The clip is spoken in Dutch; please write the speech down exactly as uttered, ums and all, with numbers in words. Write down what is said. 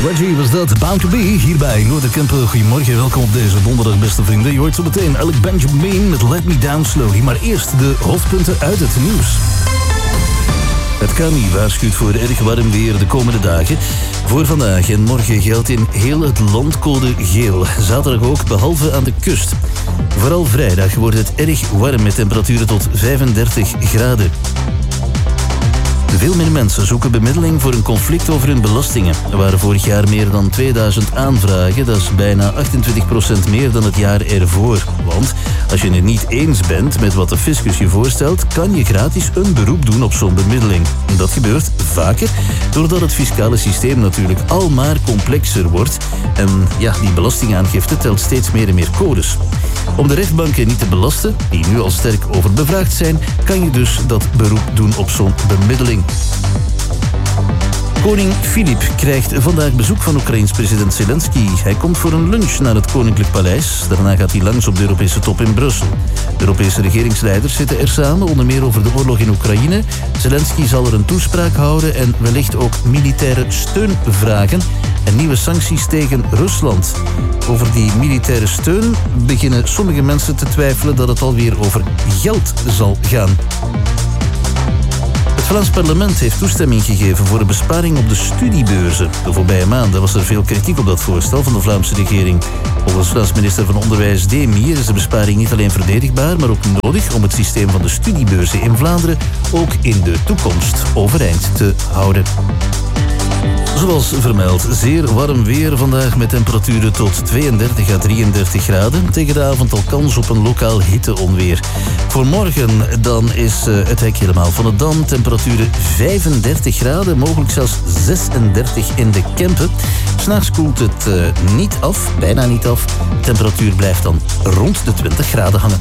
Reggie was dat, Bound to Be, hier bij Noorderkempen. Goedemorgen, welkom op deze donderdag, beste vrienden. Je hoort zo meteen Alec Benjamin met Let Me Down Slowly. Maar eerst de hoofdpunten uit het nieuws. Het K M I waarschuwt voor erg warm weer de komende dagen. Voor vandaag en morgen geldt in heel het land code geel. Zaterdag ook, behalve aan de kust. Vooral vrijdag wordt het erg warm met temperaturen tot vijfendertig graden. Veel meer mensen zoeken bemiddeling voor een conflict over hun belastingen. Er waren vorig jaar meer dan tweeduizend aanvragen. Dat is bijna achtentwintig procent meer dan het jaar ervoor. Want als je het niet eens bent met wat de fiscus je voorstelt, kan je gratis een beroep doen op zo'n bemiddeling. En dat gebeurt vaker doordat het fiscale systeem natuurlijk al maar complexer wordt. En ja, die belastingaangifte telt steeds meer en meer codes. Om de rechtbanken niet te belasten, die nu al sterk overbevraagd zijn, kan je dus dat beroep doen op zo'n bemiddeling. Koning Filip krijgt vandaag bezoek van Oekraïns president Zelensky. Hij komt voor een lunch naar het Koninklijk Paleis. Daarna gaat hij langs op de Europese top in Brussel. De Europese regeringsleiders zitten er samen, onder meer over de oorlog in Oekraïne. Zelensky zal er een toespraak houden en wellicht ook militaire steun vragen. En nieuwe sancties tegen Rusland. Over die militaire steun beginnen sommige mensen te twijfelen dat het alweer over geld zal gaan. Het Vlaams parlement heeft toestemming gegeven voor een besparing op de studiebeurzen. De voorbije maanden was er veel kritiek op dat voorstel van de Vlaamse regering. Volgens Vlaams minister van Onderwijs Demir is de besparing niet alleen verdedigbaar, maar ook nodig om het systeem van de studiebeurzen in Vlaanderen ook in de toekomst overeind te houden. Zoals vermeld, zeer warm weer vandaag met temperaturen tot tweeëndertig à drieëndertig graden. Tegen de avond al kans op een lokaal hitteonweer. Voor morgen dan is het hek helemaal van het dam. Temperaturen vijfendertig graden, mogelijk zelfs zesendertig in de Kempen. 'S Nachts koelt het uh, niet af, bijna niet af. De temperatuur blijft dan rond de twintig graden hangen.